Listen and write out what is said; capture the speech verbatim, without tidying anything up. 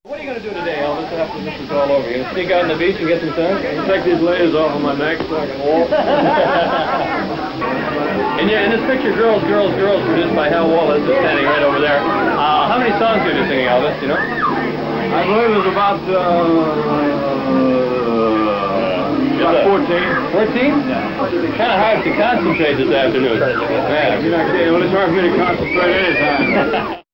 What are you going to do today, Elvis, after this is all over? You going to sneak out on the beach and get some sun? Take these layers off of my neck so I can walk. And yeah, in this picture, Girls, Girls, Girls, produced by Hal Wallace, is standing right over there. Uh, how many songs are you singing, Elvis, you know? I believe it was about, uh, about fourteen. fourteen? Yeah. Kind of hard to concentrate this afternoon. Yeah, you're not kidding. Well, it's hard for me to concentrate anytime.